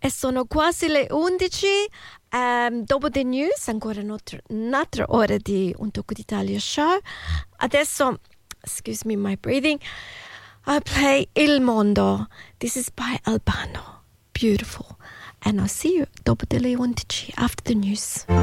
sono quasi le 11. Dopo The News, ancora un'altra ora di Un Tocco d'Italia Show. Adesso, excuse me my breathing, I play Il Mondo. This is by Albano. Beautiful. And I'll see you dopo delle 11 after the news.